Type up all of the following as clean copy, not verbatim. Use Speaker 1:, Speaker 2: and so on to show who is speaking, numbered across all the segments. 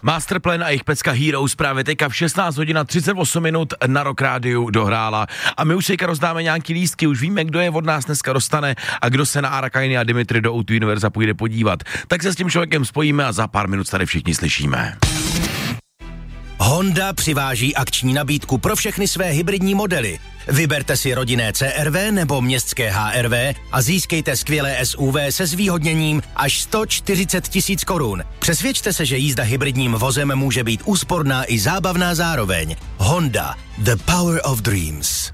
Speaker 1: Masterplan a jejich pecka Heroes právě teďka v 16 hodin 38 minut na Rock Rádiu dohrála. A my už teďka rozdáme nějaký lístky, už víme, kdo je od nás dneska dostane a kdo se na Arakainy a Dimitri do O2 Univerza půjde podívat. Tak se s tím člověkem spojíme a za pár minut tady všichni slyšíme.
Speaker 2: Honda přiváží akční nabídku pro všechny své hybridní modely. Vyberte si rodinné CR-V nebo městské HR-V a získejte skvělé SUV se zvýhodněním až 140 000 korun. Přesvědčte se, že jízda hybridním vozem může být úsporná i zábavná zároveň. Honda, the power of dreams.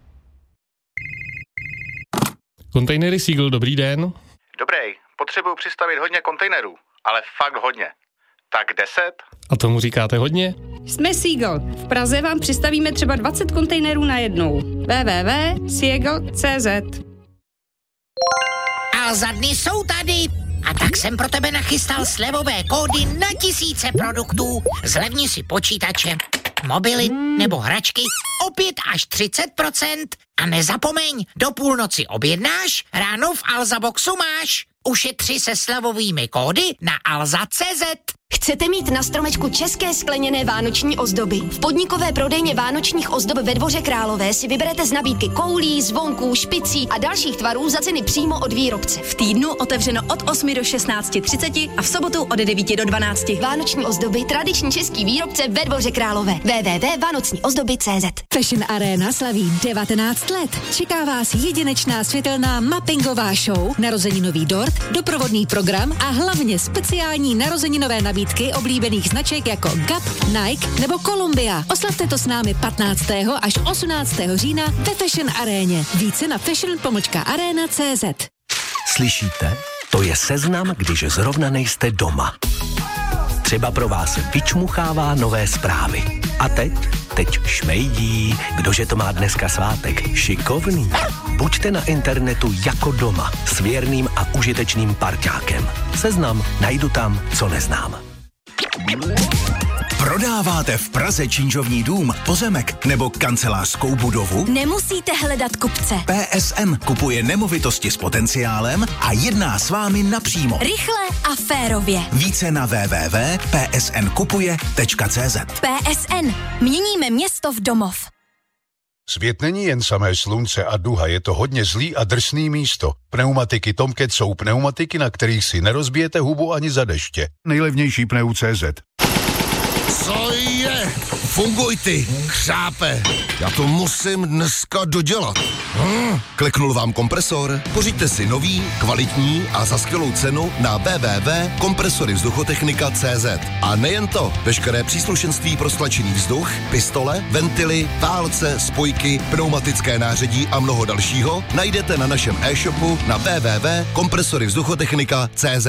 Speaker 3: Kontejnery Seagull, dobrý den.
Speaker 4: Dobrý, potřebuju přistavit hodně kontejnerů, ale fakt hodně. Tak 10?
Speaker 3: A tomu říkáte hodně?
Speaker 5: Jsme Seagull. V Praze vám přistavíme třeba 20 kontejnerů najednou. www.seagull.cz.
Speaker 6: Alza dny jsou tady. A tak jsem pro tebe nachystal slevové kódy na tisíce produktů. Zlevni si počítače, mobily nebo hračky o 5 až 30%. A nezapomeň, do půlnoci objednáš, ráno v Alza Boxu máš. Ušetři se slevovými kódy na alza.cz.
Speaker 7: Chcete mít na stromečku české skleněné vánoční ozdoby? V podnikové prodejně vánočních ozdob ve Dvoře Králové si vyberete z nabídky koulí, zvonků, špicí a dalších tvarů za ceny přímo od výrobce.
Speaker 8: V týdnu otevřeno od 8 do 16:30 a v sobotu od 9 do 12.
Speaker 7: Vánoční ozdoby, tradiční český výrobce ve Dvoře Králové. www.vanocniozdoby.cz.
Speaker 9: Fashion Arena slaví 19 let. Čeká vás jedinečná světelná mappingová show, narozeninový dort, doprovodný program a hlavně speciální narozeninové nabídky oblíbených značek jako Gap, Nike nebo Columbia. Oslavte to s námi 15. až 18. října ve Fashion Aréně. Více na fashion.arena.cz.
Speaker 2: Slyšíte? To je seznam, když zrovna nejste doma. Třeba pro vás vyčmuchává nové zprávy. A teď šmejdí, kdože to má dneska svátek. Šikovný. Buďte na internetu jako doma s věrným a užitečným parťákem. Seznam najdu tam, co neznám.
Speaker 10: Prodáváte v Praze činžovní dům, pozemek nebo kancelářskou budovu?
Speaker 8: Nemusíte hledat kupce.
Speaker 10: PSN kupuje nemovitosti s potenciálem a jedná s vámi napřímo.
Speaker 8: Rychle a férově.
Speaker 10: Více na www.psnkupuje.cz.
Speaker 8: PSN. Měníme město v domov.
Speaker 11: Svět není jen samé slunce a duha, je to hodně zlý a drsný místo. Pneumatiky Tomcat jsou pneumatiky, na kterých si nerozbijete hubu ani za deště. Nejlevnější pneu.cz.
Speaker 12: Co je? Funguj ty, chřápe. Já to musím dneska dodělat. Kliknul vám kompresor? Pořiďte si nový, kvalitní a za skvělou cenu na www.kompresoryvzduchotechnika.cz. A nejen to, veškeré příslušenství pro stlačený vzduch, pistole, ventily, válce, spojky, pneumatické nářadí a mnoho dalšího najdete na našem e-shopu na www.kompresoryvzduchotechnika.cz.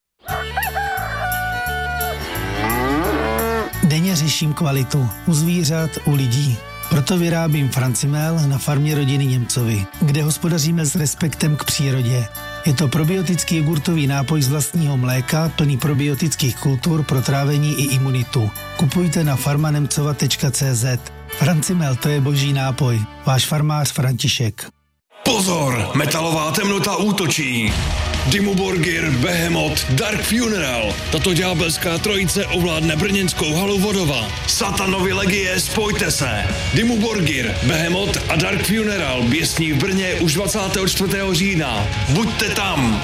Speaker 13: Denně řeším kvalitu u zvířat, u lidí. Proto vyrábím Francimel na farmě rodiny Němcovi, kde hospodaříme s respektem k přírodě. Je to probiotický jogurtový nápoj z vlastního mléka, plný probiotických kultur pro trávení i imunitu. Kupujte na farmanemcova.cz. Francimel, to je boží nápoj. Váš farmář František.
Speaker 14: Pozor, metalová temnota útočí. Dimmu Borgir, Behemoth, Dark Funeral. Tato ďábelská trojice ovládne brněnskou halu Vodova. Satanovi legie, spojte se. Dimmu Borgir, Behemoth a Dark Funeral běsní v Brně už 24. října. Buďte tam.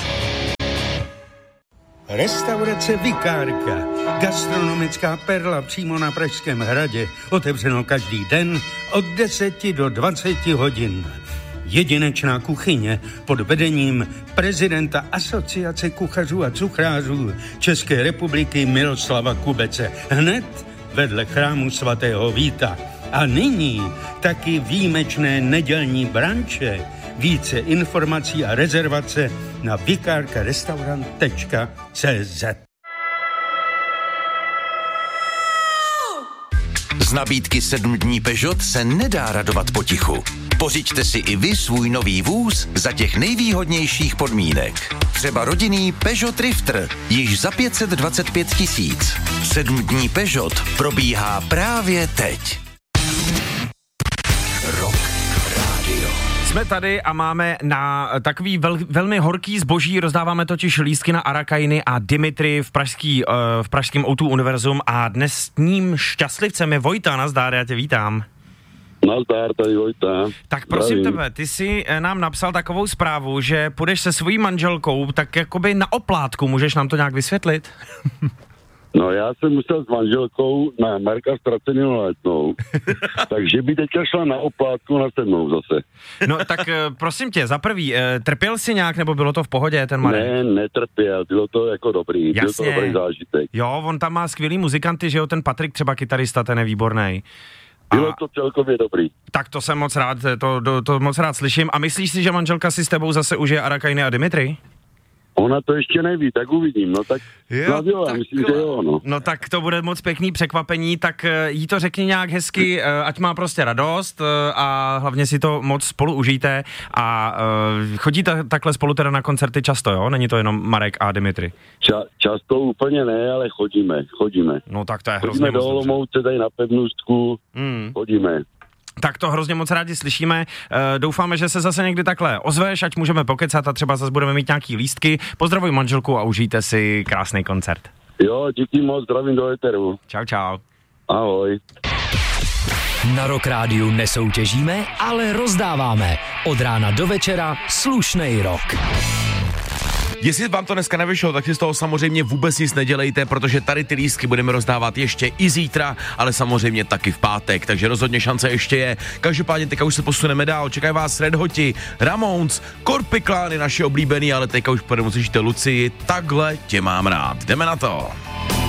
Speaker 15: Restaurace Vikárka, gastronomická perla přímo na Pražském hradě, otevřeno každý den od 10 do 20 hodin. Jedinečná kuchyně pod vedením prezidenta Asociace kuchařů a cuchrářů České republiky Miroslava Kubece, hned vedle chrámu svatého Víta. A nyní taky výjimečné nedělní branče. Více informací a rezervace na vikarkarestaurant.cz.
Speaker 2: Z nabídky 7 dní Peugeot se nedá radovat potichu. Pořiďte si i vy svůj nový vůz za těch nejvýhodnějších podmínek. Třeba rodinný Peugeot Drifter, již za 525 000. 7 dní Peugeot probíhá právě teď.
Speaker 10: Rock Radio.
Speaker 16: Jsme tady a máme na takový velmi horký zboží, rozdáváme totiž lístky na Arakainy a Dimitri v pražském O2 Univerzum a dnes s ním šťastlivcem je Vojta. Nazdar, já tě vítám.
Speaker 17: Nazdar, tady Vojta.
Speaker 16: Tak prosím tebe, ty jsi nám napsal takovou zprávu, že půjdeš se svojí manželkou tak jakoby na oplátku, můžeš nám to nějak vysvětlit?
Speaker 17: No já jsem musel s manželkou na Marka Ztraceného Letnou, takže by teďka šla na oplátku na se mnou zase.
Speaker 16: No tak prosím tě, za prvý, trpěl jsi nějak, nebo bylo to v pohodě, ten Marek?
Speaker 17: Ne, netrpěl, bylo to jako dobrý, byl to dobrý zážitek.
Speaker 16: Jo, on tam má skvělý muzikanty, že jo, ten Patrik třeba kytarista, ten je výborný.
Speaker 17: Bylo to celkově dobrý.
Speaker 16: Tak to jsem moc rád, to moc rád slyším. A myslíš si, že manželka si s tebou zase užije Arakainy a Dimitri?
Speaker 17: Ona to ještě neví, tak uvidím, no tak jo, myslím, že jo, no.
Speaker 16: No tak to bude moc pěkný překvapení, tak jí to řekni nějak hezky, ať má prostě radost a hlavně si to moc spolu užijte a chodíte takhle spolu teda na koncerty často, jo? Není to jenom Marek a Dimitri?
Speaker 17: Často úplně ne, ale chodíme.
Speaker 16: No tak to je
Speaker 17: hrozně moc. Chodíme do Olomouce, tady na pevnostku, chodíme.
Speaker 16: Tak to hrozně moc rádi slyšíme. Doufáme, že se zase někdy takhle ozveš, ať můžeme pokecat a třeba zase budeme mít nějaký lístky. Pozdravuj manželku a užijte si krásný koncert.
Speaker 17: Jo, díky moc, zdravím do éteru.
Speaker 16: Čau, čau.
Speaker 17: Ahoj.
Speaker 2: Na Rock Rádiu nesoutěžíme, ale rozdáváme. Od rána do večera slušnej rock.
Speaker 1: Jestli vám to dneska nevyšlo, tak si z toho samozřejmě vůbec nic nedělejte, protože tady ty lístky budeme rozdávat ještě i zítra, ale samozřejmě taky v pátek, takže rozhodně šance ještě je. Každopádně teďka už se posuneme dál, čekají vás Red Hoti, Ramones, Korpiklány, naše oblíbený, ale teďka už půjdeme uslyšíte Lucii, Takhle tě mám rád. Jdeme na to.